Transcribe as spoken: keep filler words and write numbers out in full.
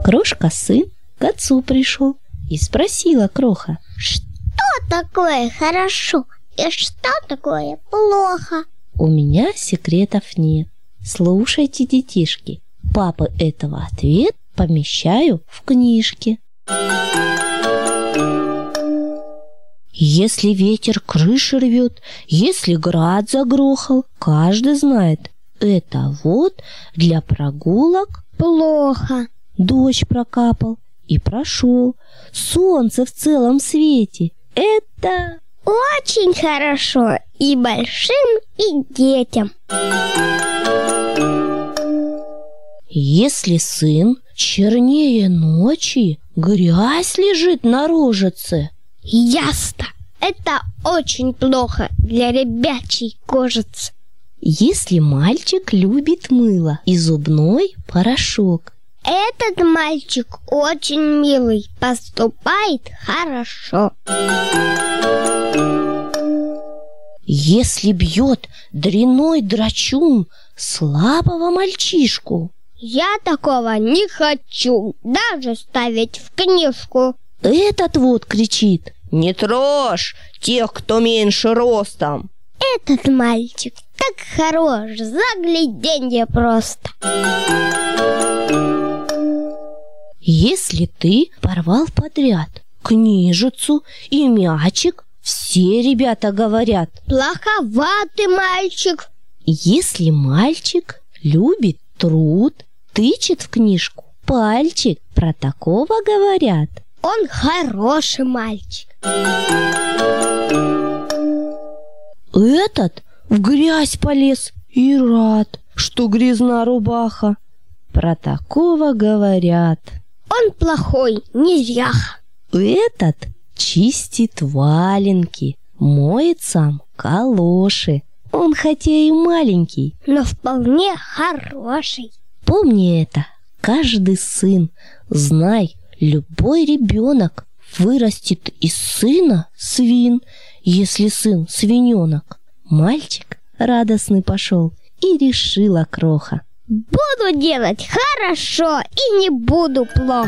Крошка-сын к отцу пришел и спросила Кроха: что такое хорошо и что такое плохо? У меня секретов нет. Слушайте, детишки, папы этого ответ помещаю в книжке. Если ветер крыши рвет, если град загрохал, каждый знает, это вот для прогулок плохо. Дождь прокапал и прошел, солнце в целом свете, это очень хорошо и большим, и детям. Если сын чернее ночи, грязь лежит на рожице, ясно, это очень плохо для ребячей кожицы. Если мальчик любит мыло и зубной порошок, этот мальчик очень милый, поступает хорошо. Если бьет дряной драчун слабого мальчишку, я такого не хочу даже ставить в книжку. Этот вот кричит: не трожь тех, кто меньше ростом. Этот мальчик так хорош, загляденье просто. Если ты порвал подряд книжицу и мячик, все ребята говорят: плоховатый мальчик. Если мальчик любит труд, тычет в книжку пальчик, про такого говорят: он хороший мальчик. Этот в грязь полез и рад, что грязна рубаха, про такого говорят: он плохой, неряха. Этот чистит валенки, моет сам калоши. Он хотя и маленький, но вполне хороший. Помни это, каждый сын. Знай, любой ребенок вырастет из сына свин. Если сын свиненок. Мальчик радостный пошел, и решила Кроха: буду делать хорошо и не буду плохо.